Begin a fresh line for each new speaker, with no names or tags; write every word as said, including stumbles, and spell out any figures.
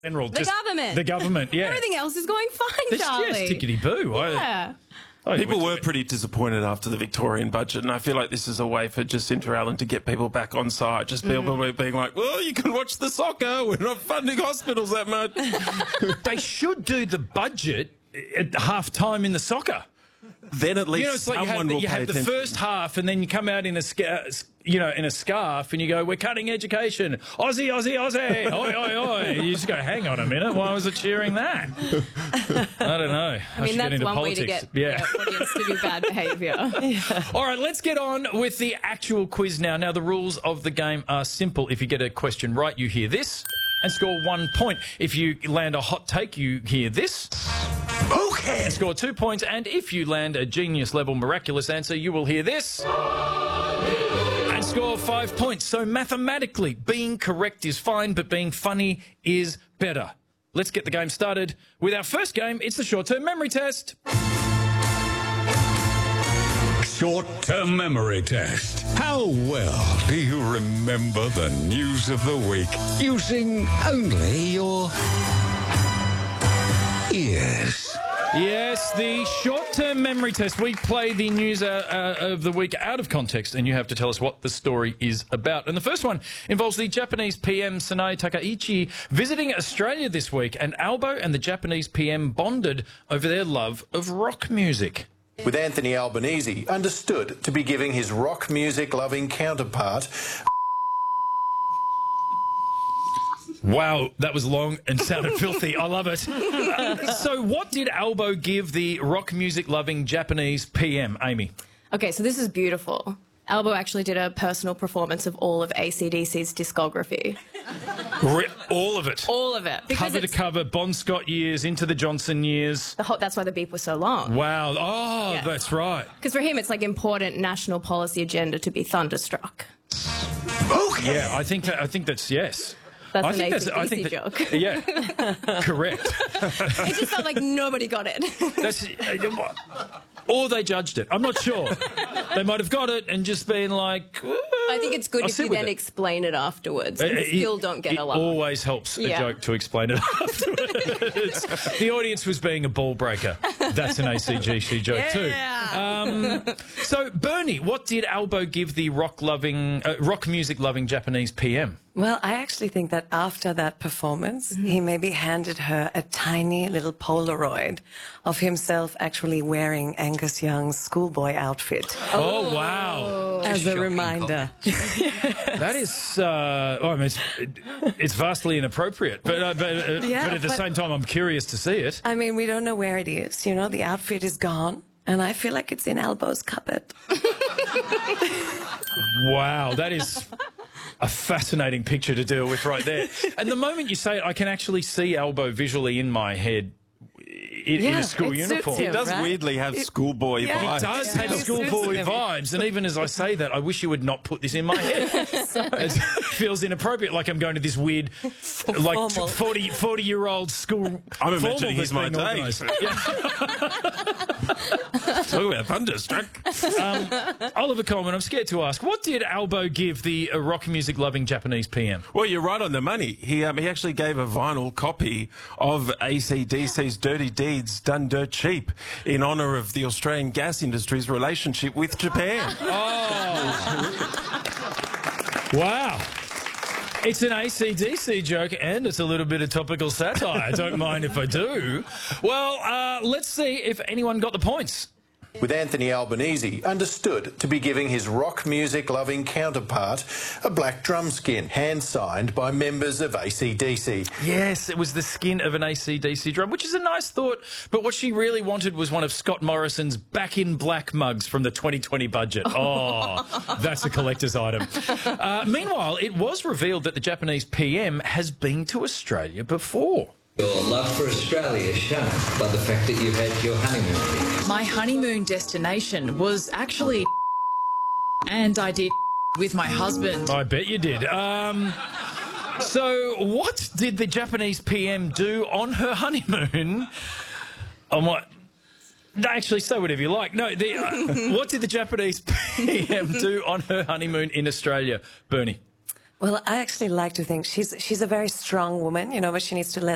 General,
The
just
government.
The government, yeah.
Everything else is going fine,
This,
Charlie.
yes, tickety-boo.
Yeah.
I, I
People
went
were
to-
pretty disappointed after the Victorian budget, and I feel like this is a way for Jacinta Allen to get people back on side. Just people
Mm.
being like, well, you can watch the soccer. We're not funding hospitals that much.
They should do the budget at half time in the soccer.
Then at least
You know, it's like you have,
someone
the,
will
you
pay
have the
attention.
first half, and then you come out in a sca- you know in a scarf, and you go, "We're cutting education, Aussie, Aussie, Aussie, oi, oi, oi." You just go, "Hang on a minute, why was it cheering that?" I don't know.
I mean, that's one way to get
Yeah.
the audience to do bad behaviour.
All right, let's get on with the actual quiz now. Now, the rules of the game are simple. If you get a question right, you hear this and score one point. If you land a hot take, you hear this.
Okay.
And score two points. And if you land a genius level miraculous answer, you will hear this and score five points. So mathematically, being correct is fine, but being funny is better. Let's get the game started with our first game. It's the short-term memory test.
Short-term memory test. How well do you remember the news of the week using only your ears?
Yes, the short-term memory test. We play the news uh, uh, of the week out of context, and you have to tell us what the story is about. And the first one involves the Japanese P M Sanae Takaichi visiting Australia this week, and Albo and the Japanese P M bonded over their love of rock music.
With Anthony Albanese understood to be giving his rock music-loving counterpart
Wow, that was long and sounded filthy. I love it. Uh, so what did Albo give the rock music-loving Japanese P M, Amy?
Okay, so this is beautiful. Albo actually did a personal performance of all of A C D C's discography.
Re- all of it.
All of it. Because
Cover to
it's
cover, Bon Scott years, into the Johnson years.
the whole, that's why the beep was so long.
Wow. Oh,
Yeah.
that's right.
Because for him, it's like important national policy agenda to be thunderstruck.
Yeah, I think that, I think that's yes.
That's
I
an
think
A C D C
I think that-
joke.
Yeah, correct.
It just felt like nobody got it.
That's, uh, or they judged it. I'm not sure. They might have got it and just been like.
I think it's good
I'll
if
sit
you
with
then
it.
explain it afterwards
Uh,
and
it-
still don't get
it
a laugh.
always helps a
Yeah.
joke to explain it afterwards. The audience was being a ball breaker. That's an A C G C joke too. Um, so, Bernie, what did Albo give the rock-loving, uh, rock music-loving Japanese P M?
Well, I actually think that after that performance, he maybe handed her a tiny little Polaroid of himself actually wearing Angus Young's schoolboy outfit
Oh, wow.
as a reminder.
That is, uh, oh, I mean, it's, it's vastly inappropriate, but, uh, but, uh,
Yeah,
but at the
but-
same time, I'm curious to see it.
I mean, we don't know where it is. You know, the outfit is gone, and I feel like it's in Albo's cupboard.
Wow, that is a fascinating picture to deal with right there. And the moment you say it, I can actually see Albo visually in my head in, in
Yeah,
a school
it suits
uniform.
him.
It does
Right?
weirdly have
It-
schoolboy
Yeah,
vibes.
It does
Yeah,
have
it
schoolboy
suits him.
vibes, and even as I say that, I wish you would not put this in my head. It feels inappropriate, like I'm going to this weird, like
Formal.
forty, forty year old school.
I'm
formal
imagining
that's
he's my
being
day.
organised. Yeah.
Talk about thunderstruck.
Oliver Coleman, I'm scared to ask, what did Albo give the uh, rock music loving Japanese P M?
Well, you're right on the money. He um, he actually gave a vinyl copy of A C D C's Dirty Deeds Done Dirt Cheap in honour of the Australian gas industry's relationship with Japan.
Wow. It's an A C D C joke and it's a little bit of topical satire. I don't mind if I do. Well, uh, let's see if anyone got the points.
with Anthony Albanese understood to be giving his rock music-loving counterpart a black drum skin, hand-signed by members of A C D C.
Yes, it was the skin of an A C D C drum, which is a nice thought, but what she really wanted was one of Scott Morrison's Back in Black mugs from the twenty twenty budget. Oh, that's a collector's item. Uh, meanwhile, it was revealed that the Japanese P M has been to Australia before.
Your love for Australia is shown by the fact that you had your honeymoon.
My honeymoon destination was actually and I did with my husband.
I bet you did. Um, so what did the Japanese P M do on her honeymoon? On what? No, actually, say whatever you like. No, the, uh, what did the Japanese P M do on her honeymoon in Australia, Bernie?
Well, I actually like to think she's she's a very strong woman, you know, but she needs to let